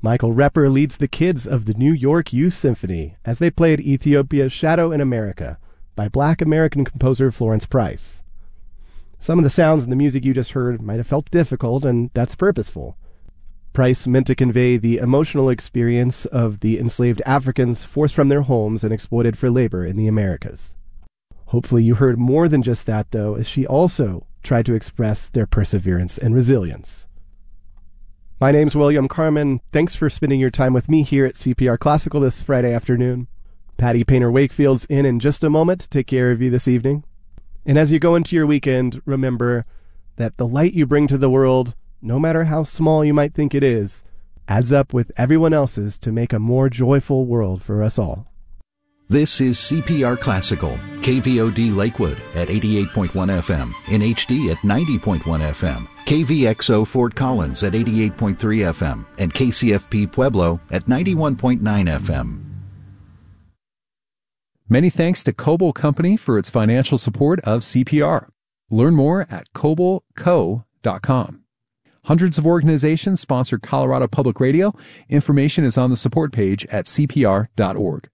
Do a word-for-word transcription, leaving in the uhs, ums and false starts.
Michael Repper leads the kids of the New York Youth Symphony as they played Ethiopia's Shadow in America by Black American composer Florence Price. Some of the sounds in the music you just heard might have felt difficult, and that's purposeful. Price meant to convey the emotional experience of the enslaved Africans forced from their homes and exploited for labor in the Americas. Hopefully you heard more than just that, though, as she also tried to express their perseverance and resilience. My name's William Carmen. Thanks for spending your time with me here at C P R Classical this Friday afternoon. Patty Painter-Wakefield's in in just a moment to take care of you this evening. And as you go into your weekend, remember that the light you bring to the world, no matter how small you might think it is, adds up with everyone else's to make a more joyful world for us all. This is C P R Classical, K V O D Lakewood at eighty-eight point one F M, in H D at ninety point one F M, K V X O Fort Collins at eighty-eight point three F M, and K C F P Pueblo at ninety-one point nine F M. Many thanks to Coble Company for its financial support of C P R. Learn more at coble co dot com. Hundreds of organizations sponsor Colorado Public Radio. Information is on the support page at C P R dot org.